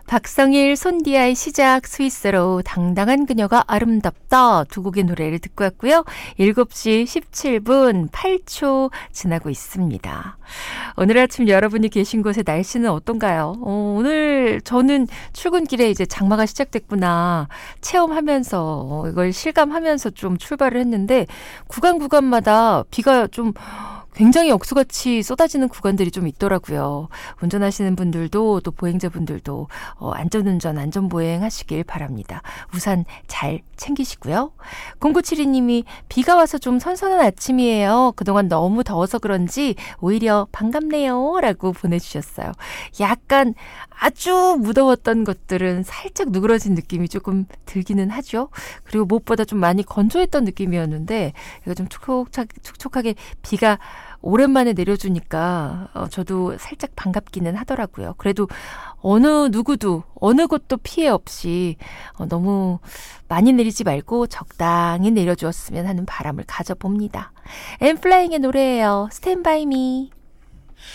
박성일, 손디아의 시작, 스위스로 당당한 그녀가 아름답다 두 곡의 노래를 듣고 왔고요. 7시 17분 8초 지나고 있습니다. 오늘 아침 여러분이 계신 곳의 날씨는 어떤가요? 오늘 저는 출근길에 이제 장마가 시작됐구나 체험하면서 이걸 실감하면서 좀 출발을 했는데 구간마다 비가 좀 굉장히 억수같이 쏟아지는 구간들이 좀 있더라고요. 운전하시는 분들도 또 보행자분들도 안전운전, 안전보행 하시길 바랍니다. 우산 잘 챙기시고요. 0972님이 비가 와서 좀 선선한 아침이에요. 그동안 너무 더워서 그런지 오히려 반갑네요. 라고 보내주셨어요. 약간 아주 무더웠던 것들은 살짝 누그러진 느낌이 조금 들기는 하죠. 그리고 무엇보다 좀 많이 건조했던 느낌이었는데 이거 좀 촉촉하게 비가 오랜만에 내려주니까 저도 살짝 반갑기는 하더라고요. 그래도 어느 누구도 어느 곳도 피해 없이 너무 많이 내리지 말고 적당히 내려주었으면 하는 바람을 가져봅니다. 엠플라잉의 노래예요. Stand by me.